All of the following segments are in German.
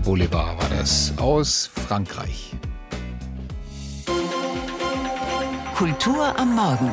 Boulevard war das aus Frankreich. Kultur am Morgen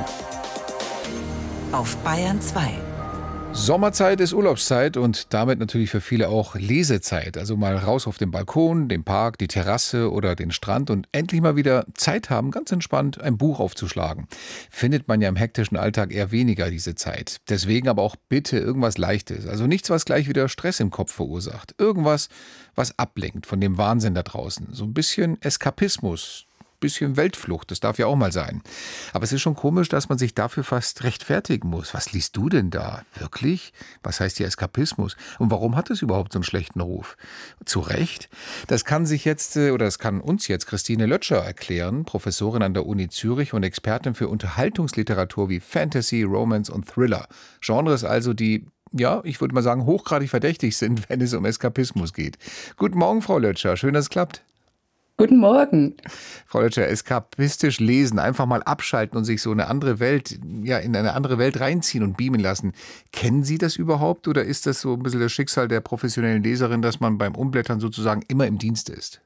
auf Bayern 2. Sommerzeit ist Urlaubszeit und damit natürlich für viele auch Lesezeit. Also mal raus auf den Balkon, den Park, die Terrasse oder den Strand und endlich mal wieder Zeit haben, ganz entspannt ein Buch aufzuschlagen. Findet man ja im hektischen Alltag eher weniger diese Zeit. Deswegen aber auch bitte irgendwas Leichtes. Also nichts, was gleich wieder Stress im Kopf verursacht. Irgendwas, was ablenkt von dem Wahnsinn da draußen. So ein bisschen Eskapismus. Bisschen Weltflucht, das darf ja auch mal sein. Aber es ist schon komisch, dass man sich dafür fast rechtfertigen muss. Was liest du denn da? Wirklich? Was heißt hier Eskapismus? Und warum hat es überhaupt so einen schlechten Ruf? Zu Recht? Das kann das kann uns jetzt Christine Lötscher erklären, Professorin an der Uni Zürich und Expertin für Unterhaltungsliteratur wie Fantasy, Romance und Thriller. Genres also, die, ja, ich würde mal sagen, hochgradig verdächtig sind, wenn es um Eskapismus geht. Guten Morgen, Frau Lötscher. Schön, dass es klappt. Guten Morgen. Frau Lötscher, eskapistisch lesen, einfach mal abschalten und sich so eine andere Welt, ja, in eine andere Welt reinziehen und beamen lassen. Kennen Sie das überhaupt oder ist das so ein bisschen das Schicksal der professionellen Leserin, dass man beim Umblättern sozusagen immer im Dienst ist?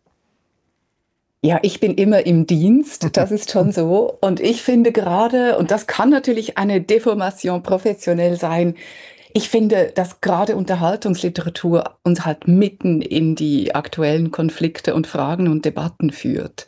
Ja, ich bin immer im Dienst, das ist schon so. Und ich finde gerade, und das kann natürlich eine Deformation professionell sein, ich finde, dass gerade Unterhaltungsliteratur uns halt mitten in die aktuellen Konflikte und Fragen und Debatten führt.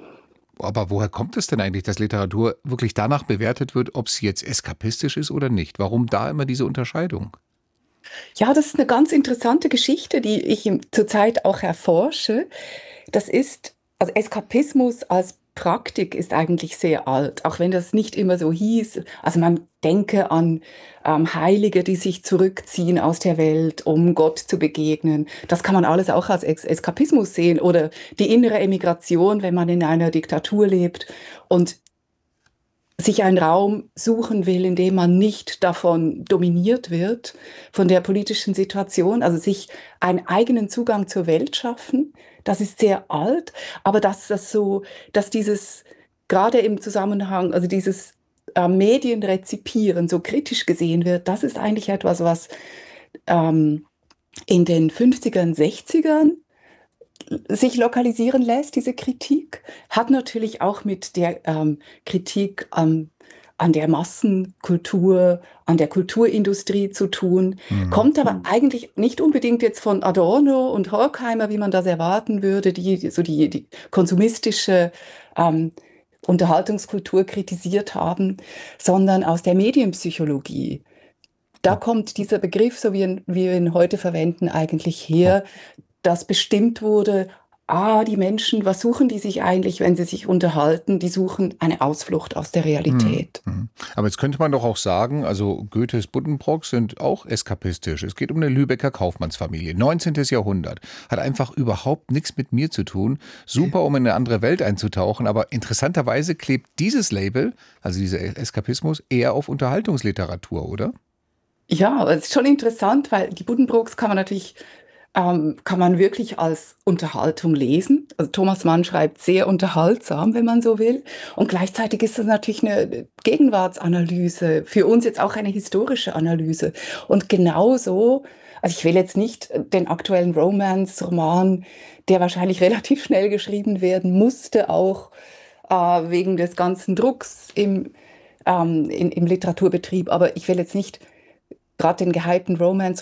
Aber woher kommt es denn eigentlich, dass Literatur wirklich danach bewertet wird, ob sie jetzt eskapistisch ist oder nicht? Warum da immer diese Unterscheidung? Ja, das ist eine ganz interessante Geschichte, die ich zurzeit auch erforsche. Das ist, also Eskapismus als Praktik ist eigentlich sehr alt, auch wenn das nicht immer so hieß. Also man denke an Heilige, die sich zurückziehen aus der Welt, um Gott zu begegnen. Das kann man alles auch als Eskapismus sehen. Oder die innere Emigration, wenn man in einer Diktatur lebt und sich einen Raum suchen will, in dem man nicht davon dominiert wird, von der politischen Situation, also sich einen eigenen Zugang zur Welt schaffen. Das ist sehr alt, aber dass dieses, gerade im Zusammenhang, also dieses Medienrezipieren so kritisch gesehen wird, das ist eigentlich etwas, was ähm, in den 50ern, 60ern sich lokalisieren lässt, diese Kritik, hat natürlich auch mit der Kritik an der Massenkultur, an der Kulturindustrie zu tun, kommt aber eigentlich nicht unbedingt jetzt von Adorno und Horkheimer, wie man das erwarten würde, die konsumistische Unterhaltungskultur kritisiert haben, sondern aus der Medienpsychologie. Da kommt dieser Begriff, so wie wir ihn heute verwenden, eigentlich her, dass bestimmt wurde, die Menschen, was suchen die sich eigentlich, wenn sie sich unterhalten? Die suchen eine Ausflucht aus der Realität. Aber jetzt könnte man doch auch sagen, also Goethes Buddenbrooks sind auch eskapistisch. Es geht um eine Lübecker Kaufmannsfamilie, 19. Jahrhundert. Hat einfach überhaupt nichts mit mir zu tun. Super, um in eine andere Welt einzutauchen, aber interessanterweise klebt dieses Label, also dieser Eskapismus, eher auf Unterhaltungsliteratur, oder? Ja, es ist schon interessant, weil die Buddenbrooks kann man wirklich als Unterhaltung lesen. Also Thomas Mann schreibt sehr unterhaltsam, wenn man so will. Und gleichzeitig ist das natürlich eine Gegenwartsanalyse, für uns jetzt auch eine historische Analyse. Und genauso, also ich will jetzt nicht den aktuellen Romance-Roman, der wahrscheinlich relativ schnell geschrieben werden musste, auch wegen des ganzen Drucks im Literaturbetrieb. Aber ich will jetzt nicht gerade den gehypten Romance